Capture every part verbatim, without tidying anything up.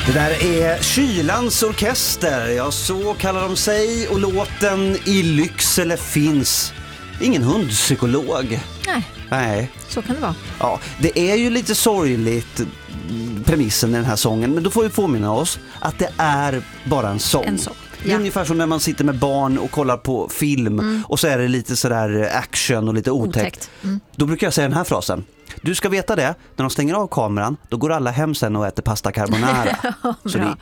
Det där är Kylans orkester, ja så kallar de sig, och låten I Lycksele finns ingen hundpsykolog. Nej, Nej, så kan det vara. Ja, det är ju lite sorgligt premissen i den här sången, men då får vi påminna oss att det är bara en sång. En sång. Det är Ja. ungefär som när man sitter med barn och kollar på film mm. och så är det lite sådär action och lite otäckt. Otäckt. Mm. Då brukar jag säga den här frasen. Du ska veta det, när de stänger av kameran, då går alla hem sen och äter pasta carbonara. Så det...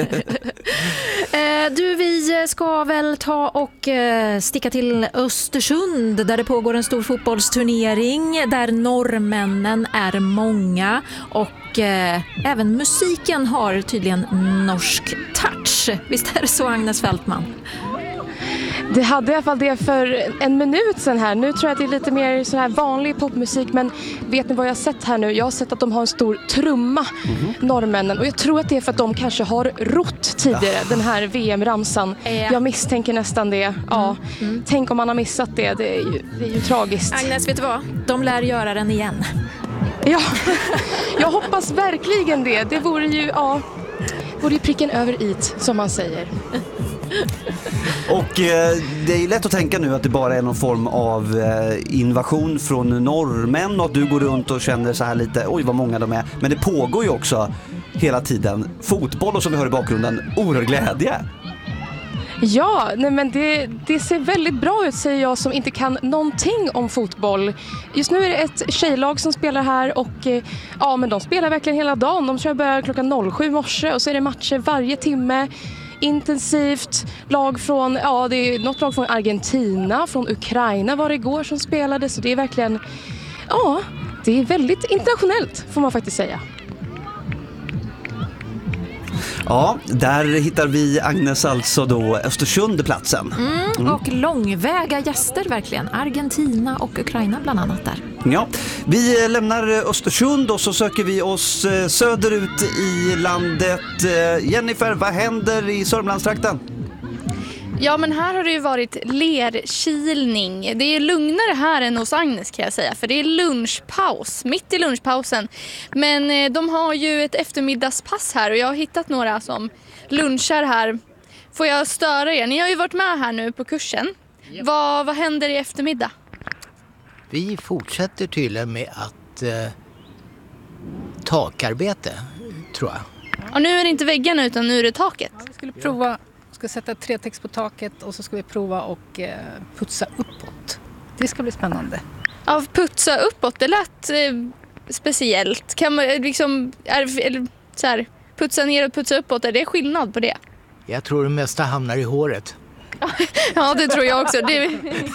eh, du, vi ska väl ta och eh, sticka till Östersund där det pågår en stor fotbollsturnering där norrmännen är många och eh, även musiken har tydligen norsk touch. Visst är det så, Agnes Fältman? Det hade i alla fall det för en minut sedan här. Nu tror jag att det är lite mer så här vanlig popmusik. Men vet ni vad jag har sett här nu? Jag har sett att de har en stor trumma, mm-hmm. norrmännen. Och jag tror att det är för att de kanske har rott tidigare, ja. den här V M-ramsan. Ja. Jag misstänker nästan det. Ja. Mm. Mm. Tänk om man har missat det. Det är ju, det är ju tragiskt. Agnes, vet du vad? De lär göra den igen. Ja, jag hoppas verkligen det. Det vore ju, ja, vore ju pricken över it, som man säger. Och eh, det är ju lätt att tänka nu att det bara är någon form av eh, invasion från norrmän och att du går runt och känner så här lite, oj vad många de är. Men det pågår ju också hela tiden fotboll och som vi hör i bakgrunden, oerhörd glädje. Ja, nej men det, det ser väldigt bra ut, säger jag som inte kan någonting om fotboll. Just nu är det ett tjejlag som spelar här och ja, men de spelar verkligen hela dagen. De kör börjar klockan sju morse och så är det matcher varje timme. Intensivt, lag från, ja det är något lag från Argentina, från Ukraina var det igår som spelade, så det är verkligen, ja det är väldigt internationellt får man faktiskt säga. Ja, där hittar vi Agnes alltså då Östersundplatsen. Mm, mm. Och långväga gäster verkligen, Argentina och Ukraina bland annat där. Ja, vi lämnar Östersund och så söker vi oss söderut i landet. Jennifer, vad händer i Sörmlandstrakten? Ja, men här har det ju varit lerkilning. Det är lugnare här än hos Agnes kan jag säga, för det är lunchpaus, mitt i lunchpausen. Men de har ju ett eftermiddagspass här och jag har hittat några som lunchar här. Får jag störa er? Ni har ju varit med här nu på kursen. Yep. Vad, vad händer i eftermiddag? Vi fortsätter tydligen med att eh, takarbete, tror jag. Och nu är det inte väggarna utan nu är det taket. Ja, vi skulle prova, ska sätta tretext på taket och så ska vi prova och eh, putsa uppåt. Det ska bli spännande. Ja, putsa uppåt, det lät eh, speciellt. Kan man liksom, är, eller, så här, putsa ner och putsa uppåt, är det skillnad på det? Jag tror det mesta hamnar i håret. Ja, det tror jag också. Det,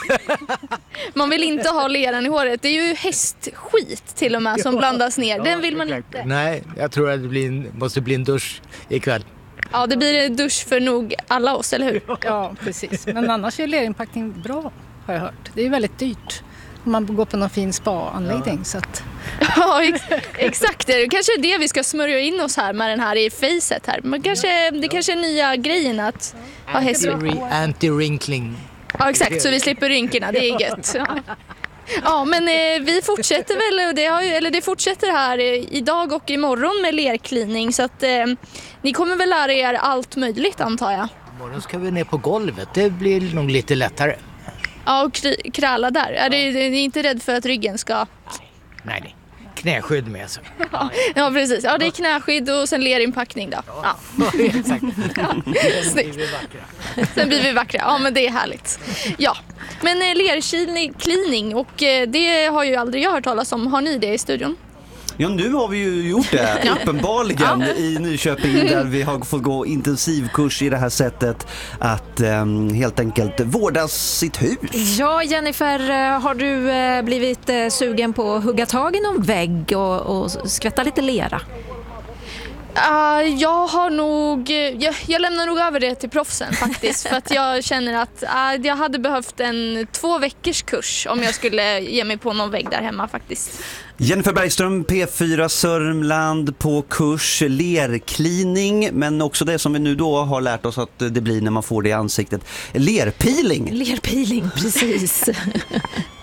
man vill inte ha leran i håret. Det är ju hästskit till och med som blandas ner. Den vill man inte. Nej, jag tror att det blir en, måste bli en dusch ikväll. Ja, det blir en dusch för nog alla oss, eller hur? Ja, precis. Men annars är lerinpackning bra, har jag hört. Det är väldigt dyrt om man går på någon fin spa-anläggning. Ja, så att... ja ex- exakt. Det kanske är det vi ska smörja in oss här med den här i facet här. Men kanske, det kanske är nya grejen att ha häst. Anti-wrinkling. Ja, exakt. Så vi slipper rynkorna. Det är gött. Ja. Ja, men eh, vi fortsätter väl, och det, har ju, eller det fortsätter här eh, idag och imorgon med lerklining, så att eh, ni kommer väl lära er allt möjligt, antar jag. Imorgon ska vi ner på golvet, det blir nog lite lättare. Ja, och kri- kräla där. Är det, är ni inte rädd för att ryggen ska... Nej, nej. Knäskydd med sig. Ja, ja, precis. Ja, det är knäskydd och sen lerinpackning då. Ja, exakt. Ja. Snyggt. Sen blir vi vackra. Ja, men det är härligt. Ja, men eh, lerklining, och eh, det har ju aldrig jag hört talas om. Har ni det i studion? Ja, nu har vi ju gjort det, ja. uppenbarligen, ja. i Nyköping, där vi har fått gå intensivkurs i det här sättet att um, helt enkelt vårda sitt hus. Ja, Jennifer, har du uh, blivit uh, sugen på att hugga tag i någon vägg och, och skvätta lite lera? Uh, jag har nog jag, jag lämnar nog över det till proffsen faktiskt, för att jag känner att uh, jag hade behövt en två veckors kurs om jag skulle ge mig på någon vägg där hemma faktiskt. Jennifer Bergström, P fyra Sörmland, på kurs lerklining, men också det som vi nu då har lärt oss att det blir när man får det i ansiktet, lerpeeling. Lerpeeling, precis.